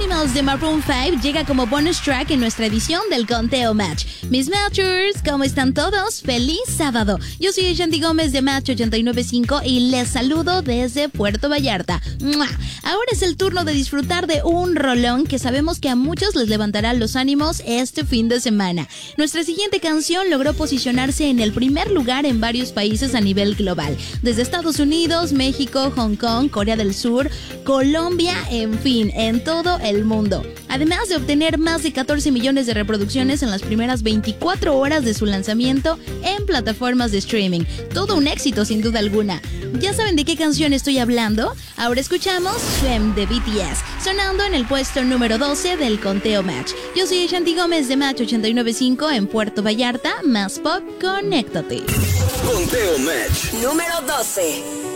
Animals de Maroon 5 llega como bonus track en nuestra edición del Conteo Match. Mis Matchers, ¿cómo están todos? ¡Feliz sábado! Yo soy Shanti Gómez de Match 895 y les saludo desde Puerto Vallarta. ¡Mua! Ahora es el turno de disfrutar de un rolón que sabemos que a muchos les levantará los ánimos este fin de semana. Nuestra siguiente canción logró posicionarse en el primer lugar en varios países a nivel global, desde Estados Unidos, México, Hong Kong, Corea del Sur, Colombia, en fin, en todo el mundo. Además de obtener más de 14 millones de reproducciones en las primeras 24 horas de su lanzamiento en plataformas de streaming. Todo un éxito sin duda alguna. ¿Ya saben de qué canción estoy hablando? Ahora escuchamos Swim de BTS, sonando en el puesto número 12 del Conteo Match. Yo soy Shanti Gómez de Match 895 en Puerto Vallarta, más pop, conéctate. Conteo Match número 12.